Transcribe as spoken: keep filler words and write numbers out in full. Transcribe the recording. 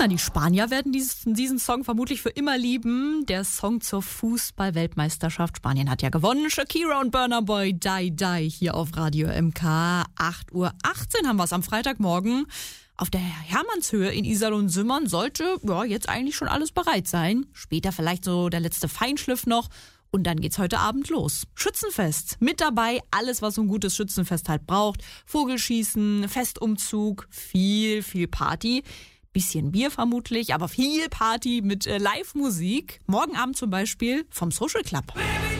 Ja, die Spanier werden dieses, diesen Song vermutlich für immer lieben. Der Song zur Fußball-Weltmeisterschaft. Spanien hat ja gewonnen. Shakira und Burna Boy, Die Die, hier auf Radio M K. acht Uhr achtzehn haben wir es am Freitagmorgen. Auf der Hermannshöhe in Iserlohn-Simmern sollte ja, jetzt eigentlich schon alles bereit sein. Später vielleicht so der letzte Feinschliff noch. Und dann geht's heute Abend los. Schützenfest. Mit dabei alles, was so ein gutes Schützenfest halt braucht. Vogelschießen, Festumzug, viel, viel Party. Bisschen Bier vermutlich, aber viel Party mit äh, Live-Musik. Morgen Abend zum Beispiel vom Social Club.